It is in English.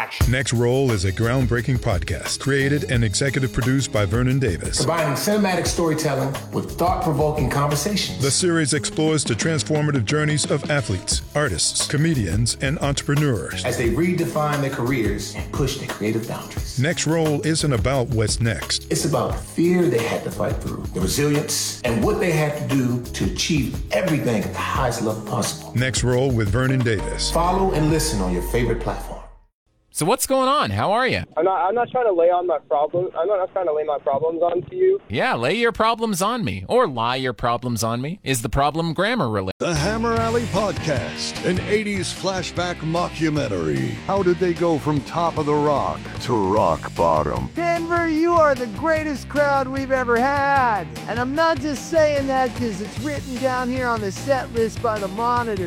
action. Next Roll is a groundbreaking podcast created and executive produced by Vernon Davis. Combining cinematic storytelling with thought-provoking conversations. The series explores the transformative journeys of athletes, artists, comedians, and entrepreneurs as they redefine their careers and push their creative boundaries. Next Roll isn't about what's next. It's about the fear they had to fight through, the resilience, and what they had to do to achieve everything at the highest level possible. Next Roll with Vernon Davis. Follow and listen on your favorite platform. So what's going on? How are you? I'm not trying to lay on my problems. I'm not trying to lay my problems onto you. Yeah, lay your problems on me. Or lie your problems on me. Is the problem grammar related? The Hammer Alley Podcast, an 80s flashback mockumentary. How did they go from top of the rock to rock bottom? Denver, you are the greatest crowd we've ever had. And I'm not just saying that because it's written down here on the set list by the Monitor.